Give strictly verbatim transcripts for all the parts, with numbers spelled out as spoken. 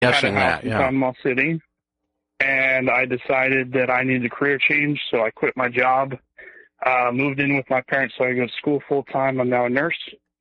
Guessing had a house that, in yeah. Panama City, and I decided that I needed a career change, so I quit my job, uh, moved in with my parents so I could go to school full time. I'm now a nurse.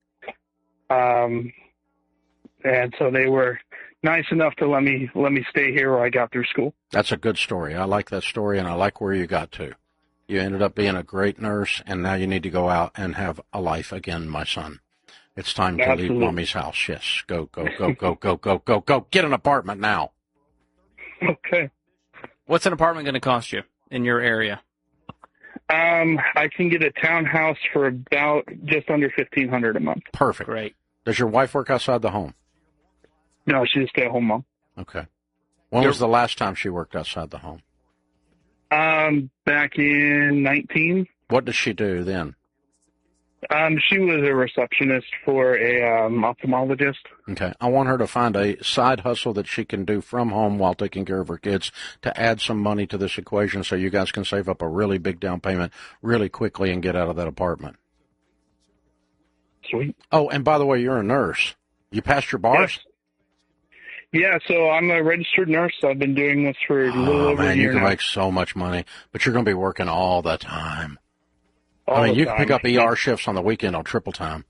Um, and so they were nice enough to let me let me stay here where I got through school. That's a good story. I like that story, and I like where you got to. You ended up being a great nurse, and now you need to go out and have a life again, my son. It's time to Absolutely. leave Mommy's house. Yes, go, go, go, go, go, go, go, go. Get an apartment now. Okay. What's an apartment going to cost you in your area? Um, I can get a townhouse for about just under fifteen hundred dollars a month. Perfect. Great. Does your wife work outside the home? No, she's a stay-at-home mom. Okay. When was the last time she worked outside the home? Um, back in nineteen. What did she do then? Um, she was a receptionist for a um, ophthalmologist. Okay. I want her to find a side hustle that she can do from home while taking care of her kids to add some money to this equation so you guys can save up a really big down payment really quickly and get out of that apartment. Sweet. Oh, and by the way, you're a nurse. You passed your bars? Yes. Yeah, so I'm a registered nurse. I've been doing this for a little Oh, over man, a year you can now. make so much money, but you're going to be working all the time. All I mean, the you can time. pick up E R shifts on the weekend on triple time.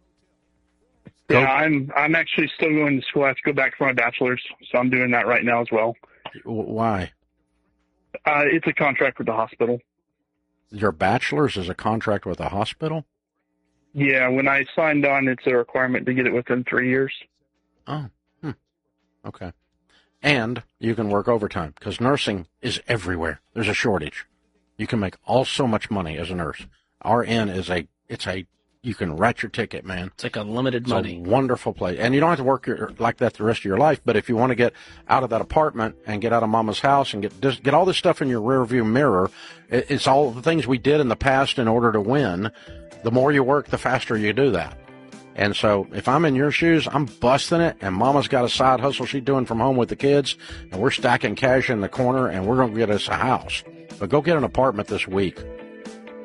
Go. Yeah, I'm I'm actually still going to school. I have to go back for my bachelor's, so I'm doing that right now as well. W- Why? Uh, it's a contract with the hospital. Your bachelor's is a contract with a hospital? Yeah, when I signed on, it's a requirement to get it within three years. Oh, hmm. Okay. And you can work overtime because nursing is everywhere. There's a shortage. You can make all so much money as a nurse. R N is a, it's a, you can write your ticket, man. It's like unlimited It's money. a wonderful place. And you don't have to work your, like that the rest of your life, but if you want to get out of that apartment and get out of Mama's house and get this, get all this stuff in your rearview mirror, it, it's all the things we did in the past in order to win. The more you work, the faster you do that. And so if I'm in your shoes, I'm busting it, and Mama's got a side hustle she's doing from home with the kids, and we're stacking cash in the corner, and we're going to get us a house. But go get an apartment this week.